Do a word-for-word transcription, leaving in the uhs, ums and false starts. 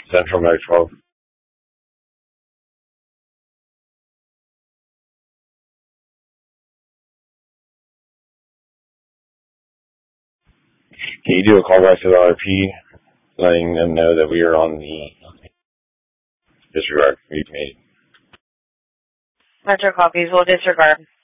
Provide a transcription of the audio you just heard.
Central Mag twelve. Can you do a call back to the R P, letting them know that we are on the disregard we've made? Metro copies will disregard.